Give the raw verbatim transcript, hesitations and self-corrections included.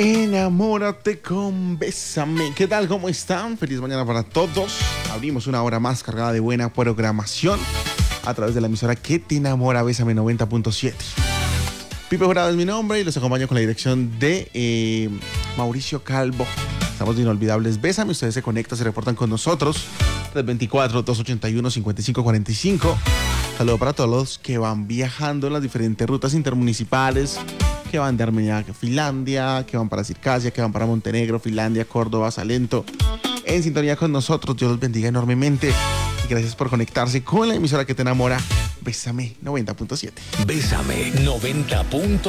Enamórate con Bésame. ¿Qué tal? ¿Cómo están? Feliz mañana para todos. Abrimos una hora más cargada de buena programación a través de la emisora que te enamora, Bésame noventa punto siete. Pipe Jurado es mi nombre y los acompaño con la dirección de eh, Mauricio Calvo. Estamos de Inolvidables Bésame. Ustedes se conectan, se reportan con nosotros. tres dos cuatro, dos ocho uno, cinco cinco cuatro cinco. Saludo para todos los que van viajando en las diferentes rutas intermunicipales, que van de Armenia a Finlandia, que van para Circasia, que van para Montenegro, Finlandia, Córdoba, Salento. En sintonía con nosotros, Dios los bendiga enormemente. Y gracias por conectarse con la emisora que te enamora, Bésame noventa punto siete. Bésame noventa punto